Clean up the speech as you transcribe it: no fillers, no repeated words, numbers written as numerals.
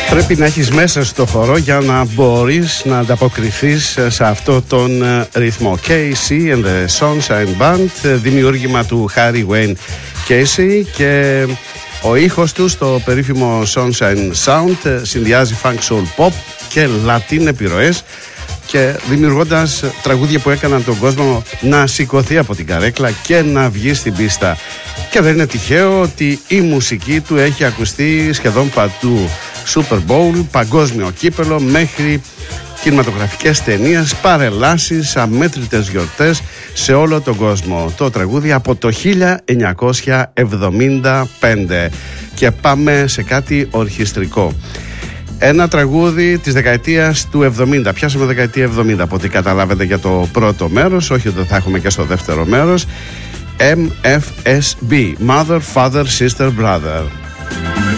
Πρέπει να έχεις μέσα στο χορό για να μπορείς να ανταποκριθείς σε αυτό τον ρυθμό. Casey and the Sunshine Band, δημιούργημα του Harry Wayne Casey, και ο ήχος του στο περίφημο Sunshine Sound συνδυάζει funk, soul, pop και latin επιρροές, και δημιουργώντας τραγούδια που έκαναν τον κόσμο να σηκωθεί από την καρέκλα και να βγει στην πίστα. Και δεν είναι τυχαίο ότι η μουσική του έχει ακουστεί σχεδόν παντού. Super Bowl, παγκόσμιο κύπελο, μέχρι κινηματογραφικές ταινίες, παρελάσεις, αμέτρητες γιορτές σε όλο τον κόσμο. Το τραγούδι από το 1975. Και πάμε σε κάτι ορχιστρικό. Ένα τραγούδι της δεκαετίας του 70. Πιάσαμε δεκαετία 70 από ό,τι καταλάβετε για το πρώτο μέρος. Όχι ότι θα έχουμε και στο δεύτερο μέρος. MFSB, Mother, Father, Sister, Brother.